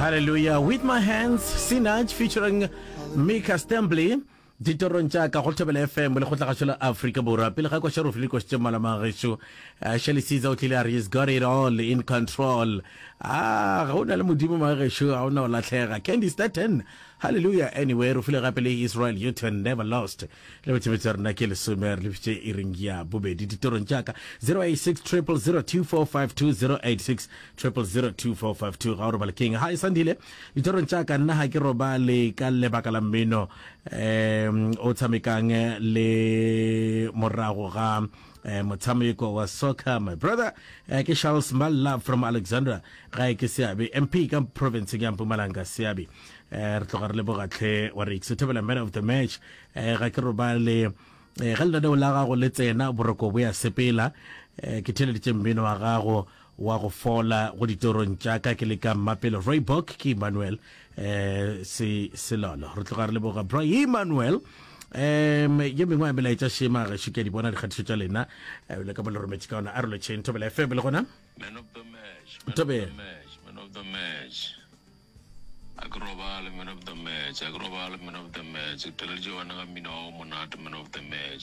Hallelujah. With My Hands, Sinach featuring Mika Stembly. Ditorong tsa ka go tebela FM le go tla ga tshela Africa Borwa pele ga kwa Sheriff le go tse mala magesho Shelly Caesar o tlile he's got it all in control ga ona le modimo magesho ga ona o latlhega Candy Staten hallelujah anyway re file gape le Israel you turn never lost le botse rena ke le somer le bitse iringia bobedi ditorong tsa ka 0860002452 0860002452 ga o roba le king hi Sandile ditorong tsa ka nna ha ke roba le ka lebaka la mmino o tshamekang le morago ga motshameko wa soccer my brother ke Charles Malla from Alexandra ga ke seabe MP ka province ya Mpumalanga seabe re tloga re le bogatlhe wa re extable man of the match ga ke roba le ga le la gago le tsena boroko bo ya sepela ke theleditse mmino wa gago wa go fola go ditorong tša ka ke le ka mapelo Roybok ke Emmanuel se lolo re tloga re le boga bro Emmanuel ye mengwe a melaetša shema ge šuke di bona dikgatišo tša lena le ka bole rometše ka ona a rolo tšhen tobela FM le gona man of the match agrobal man of the match ke teleletše wana ga mmino wa monate man of the match